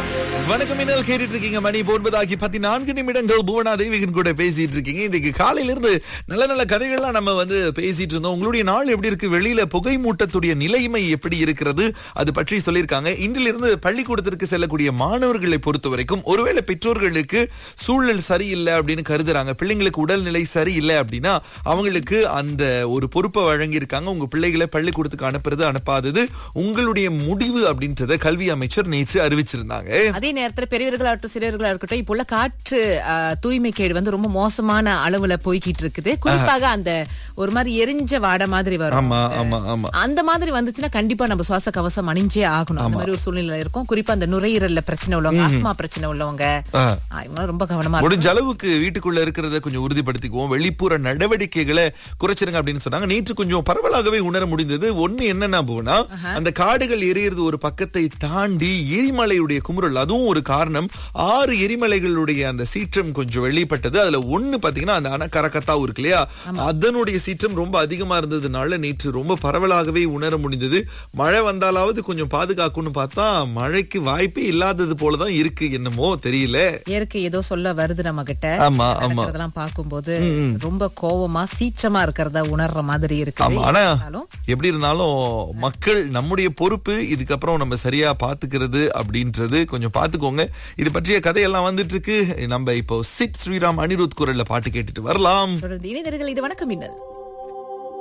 வணக்கம் மின்னல் கேட்டுட்டு இருக்கீங்க. மணி 9:14 நிமிடங்கள். புவனா தேவிகன் கூட பேசிட்டு இருக்கீங்க. இன்னைக்கு காலையில இருந்து நல்ல நல்ல கதைகள்லாம் நம்ம பேசிட்டு இருந்தோம். உங்களுடைய நாள் எப்படி இருக்கு? வெளியில புகை மூட்டத்துடைய நிலைமை எப்படி இருக்கிறது அது பற்றி சொல்லியிருக்காங்க. இன்றிலிருந்து பள்ளிக்கூடத்திற்கு செல்லக்கூடிய மாணவர்களை பொறுத்த வரைக்கும் ஒருவேளை பெற்றோர்களுக்கு சூழல் சரியில்லை அப்படின்னு கருதுறாங்க, பிள்ளைங்களுக்கு உடல்நிலை சரியில்லை அப்படின்னா அவங்களுக்கு அந்த ஒரு பொறுப்பை வழங்கியிருக்காங்க. உங்க பிள்ளைகளை பள்ளிக்கூடத்துக்கு அனுப்புறது அனுப்பாதது உங்களுடைய முடிவு அப்படின்றத கல்வி அமைச்சர் நேற்று அறிவிச்சிருந்தாங்க. அதே நேரத்துல பெரியவர்களாகட்டும் சிறியர்களா இருக்கட்டும், இப்போ உள்ள காற்று தூய்மை கேடு ரொம்ப மோசமான அளவுல போய்கிட்டு இருக்குது. குறிப்பாக அந்த ஒரு மாதிரி எரிஞ்ச வாடை மாதிரி வரும். அந்த மாதிரி வந்துச்சுன்னா கண்டிப்பா நம்ம சுவாச கவசம் அணிஞ்சே ஆகணும். அந்த மாதிரி ஒரு சூழ்நிலை இருக்கும். குறிப்பா அந்த நுரையீரல்ல பிரச்சனை உள்ளவங்க, ஆஸ்மா பிரச்சனை உள்ளவங்க இவங்க ரொம்ப கவனமா முடிஞ்ச அளவுக்கு வீட்டுக்குள்ள இருக்கிறத கொஞ்சம் உறுதிப்படுத்திக்குவோம். வெளிப்புற நடவடிக்கைகளை குறைச்சிருங்க அப்படின்னு சொன்னாங்க. நேற்று கொஞ்சம் பரவலாகவே உணர முடிந்தது. ஒண்ணு என்னன்னா போனா அந்த காடுகள் எரியிறது ஒரு பக்கத்தை தாண்டி எரிமலையுடைய குமுறல் அதுவும் ஒரு காரணம். 6 எரிமலைகளுடைய அந்த சீற்றம் கொஞ்சம் வெளிப்பட்டது. அதுல ஒண்ணு பாத்தீங்கன்னா அந்த அனகரகத்தா இருக்கு இல்லையா, அதனுடைய சீற்றம் ரொம்ப அதிகமா இருந்ததுனால நேற்று ரொம்ப பரவலாகவே உணர முடிந்தது. மழை வந்தாலாவது கொஞ்சம் பாதுகாக்கணும்னு பார்த்தா மழைக்கு வாய்ப்பே இல்லாதது போலதான் இருக்கு. என்னமோ தெரியல, இயற்கை ஏதோ சொல்ல வருது நம்ம கிட்ட. அதெல்லாம் பார்க்கும்போது ரொம்ப கோவமா சீற்றமா இருக்கிறத உணர்ற மாதிரி இருக்கு. ஆனா எப்படி இருந்தாலும் மக்கள் நம்முடைய பொறுப்பு. இதுக்கப்புறம் நம்ம சரியா பாத்துக்கிறது அப்படின்றது கொஞ்சம் பாத்துக்கோங்க. இது பற்றிய கதையெல்லாம் வந்துட்டு இருக்கு. நம்ம இப்போ சித் ஸ்ரீராம் அனிருத் குரல்ல பாட்டு கேட்டுட்டு வரலாம். இது வணக்கம் மின்னல்.